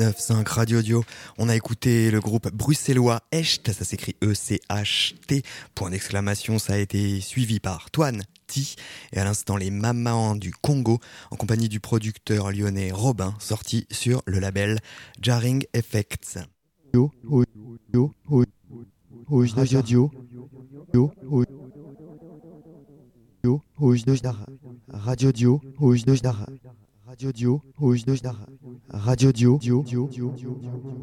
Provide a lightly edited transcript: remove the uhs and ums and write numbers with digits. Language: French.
89.5 Radio Dio. On a écouté le groupe bruxellois Echt, ça s'écrit E-C-H-T, point d'exclamation, ça a été suivi par Toine T, et à l'instant les Mamans du Congo, en compagnie du producteur lyonnais Robin, sorti sur le label Jarring Effects. Radio Dio. Radio Dio, Radio Dio, Radio Dio, Radio Dio,